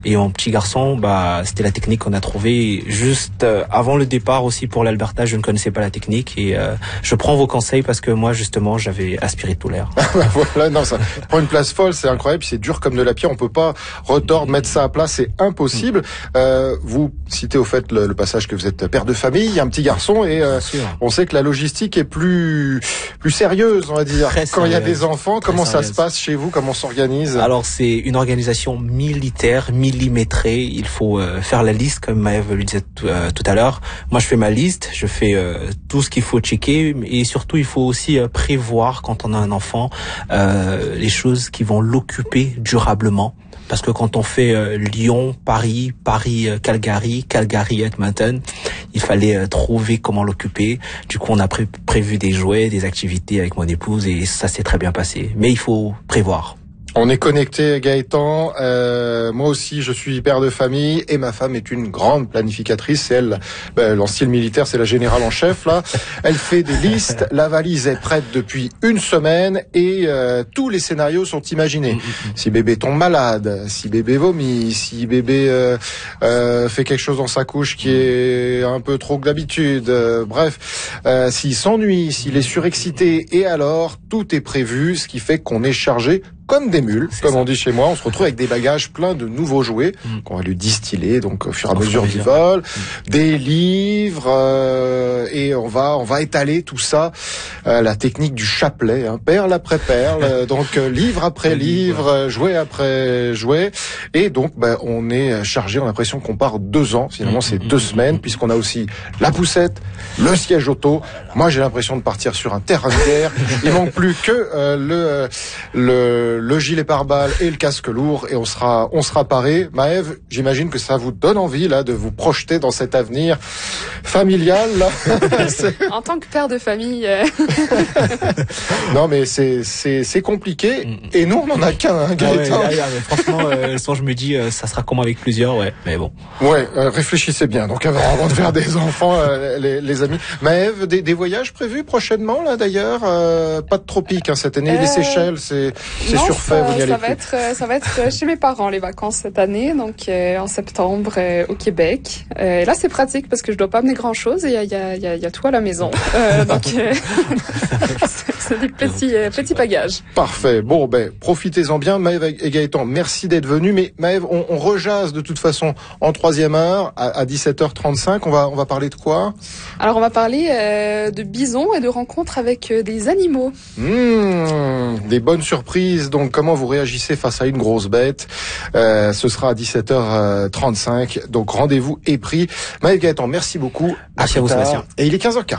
Et mon petit garçon, c'était la technique qu'on a trouvée juste avant le départ aussi pour l'Alberta. Je ne connaissais pas la technique et je prends vos conseils parce que moi justement j'avais aspiré tout l'air. Voilà, non, ça prend une place folle, c'est incroyable, c'est dur comme de la pierre, on peut pas retordre, mettre ça à plat, c'est impossible. Vous citez au fait le passage que vous êtes père de famille, il y a un petit garçon et on sait que la logistique est plus sérieuse, on va dire. Quand il y a des enfants, comment ça se passe chez vous, comment on s'organise? Alors c'est une organisation militaire, millimétrée. Il faut faire la liste comme Maëve le disait tout à l'heure. Moi je fais ma liste, je fais tout ce qu'il faut checker et surtout il faut aussi prévoir quand on a un enfant les choses qui vont l'occuper durablement. Parce que quand on fait Lyon, Paris, Calgary, Edmonton, il fallait trouver comment l'occuper. Du coup, on a prévu des jouets, des activités avec mon épouse et ça s'est très bien passé. Mais il faut prévoir. On est connecté, Gaëtan. Moi aussi, je suis père de famille et ma femme est une grande planificatrice. C'est elle, en style militaire, c'est la générale en chef là. Elle fait des listes. La valise est prête depuis une semaine et tous les scénarios sont imaginés. Si bébé tombe malade, si bébé vomit, si bébé fait quelque chose dans sa couche qui est un peu trop que d'habitude. Bref, s'il s'ennuie, s'il est surexcité, et alors tout est prévu, ce qui fait qu'on est chargé comme des mules, comme on dit chez moi. On se retrouve avec des bagages pleins de nouveaux jouets qu'on va lui distiller donc au fur et à mesure du vol, des livres et on va étaler tout ça, la technique du chapelet, perle après perle, donc livre après livre, jouet après jouet, et donc on est chargé. On a l'impression qu'on part 2 ans. Finalement, c'est 2 semaines puisqu'on a aussi la poussette, le siège auto. Moi, j'ai l'impression de partir sur un terrain de guerre. Il manque plus que le gilet pare-balles et le casque lourd et on sera paré. Maëve, j'imagine que ça vous donne envie là de vous projeter dans cet avenir familial là. En tant que père de famille. Non mais c'est compliqué et nous on en a qu'un, Gaëtan. Mais franchement, soit je me dis ça sera comment avec plusieurs, mais bon. Ouais, réfléchissez bien. Donc avant de faire des enfants, les amis. Maëve, des voyages prévus prochainement là d'ailleurs, pas de tropique cette année. Les Seychelles, c'est surfait, vous n'y allez plus. Ça va être chez mes parents les vacances cette année, donc en septembre au Québec. Et là c'est pratique parce que je dois pas amener grand chose et il y a tout à la maison. Donc c'est des petits bagages. Parfait. Bon profitez-en bien, Maëve et Gaëtan. Merci d'être venus. Mais Maëve, on rejase de toute façon en 3e heure à 17h35. On va parler de quoi? Alors on va parler de bisons et de rencontres avec des animaux. Des bonnes surprises. Donc comment vous réagissez face à une grosse bête? Ce sera à 17h35. Donc rendez-vous est pris. Maëve, Gaëtan, merci beaucoup. Merci à vous, Sébastien. Et il est 15h40.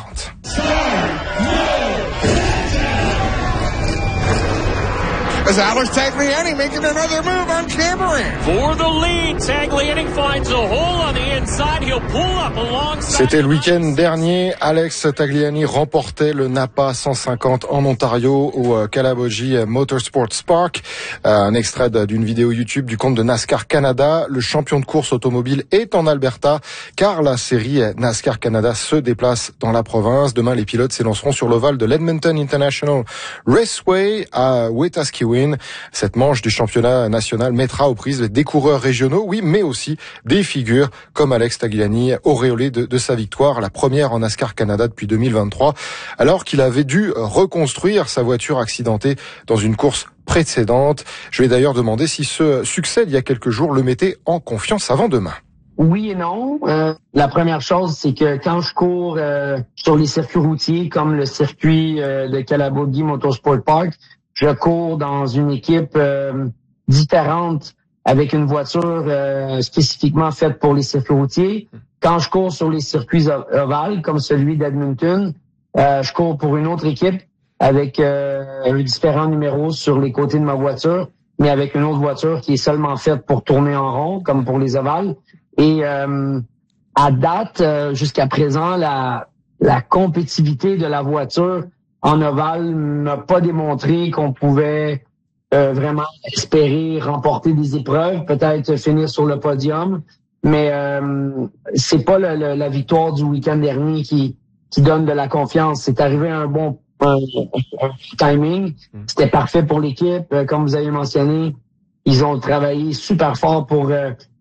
As Alex Tagliani making another move on Cameron. For the lead, Tagliani finds a hole on the inside. He'll pull up alongside. C'était le week-end dernier. Alex Tagliani remportait le Napa 150 en Ontario au Calabogie Motorsports Park. Un extrait d'une vidéo YouTube du compte de NASCAR Canada. Le champion de course automobile est en Alberta car la série NASCAR Canada se déplace dans la province. Demain, les pilotes s'élanceront sur l'ovale de l'Edmonton International Raceway à Wetaskiwin. Cette manche du championnat national mettra aux prises des coureurs régionaux, oui, mais aussi des figures comme Alex Tagliani, auréolé de sa victoire, la première en NASCAR Canada depuis 2023, alors qu'il avait dû reconstruire sa voiture accidentée dans une course précédente. Je vais d'ailleurs demander si ce succès d'il y a quelques jours le mettait en confiance avant demain. Oui et non. La première chose, c'est que quand je cours sur les circuits routiers, comme le circuit de Calabogie Motorsport Park, je cours dans une équipe différente avec une voiture spécifiquement faite pour les circuits routiers. Quand je cours sur les circuits ovales, comme celui d'Edmonton, je cours pour une autre équipe avec différents numéros sur les côtés de ma voiture, mais avec une autre voiture qui est seulement faite pour tourner en rond, comme pour les ovales. Et à date, jusqu'à présent, la compétitivité de la voiture en ovale n'a pas démontré qu'on pouvait vraiment espérer remporter des épreuves, peut-être finir sur le podium, mais c'est pas la victoire du week-end dernier qui donne de la confiance. C'est arrivé à un bon timing, c'était parfait pour l'équipe, comme vous avez mentionné. Ils ont travaillé super fort pour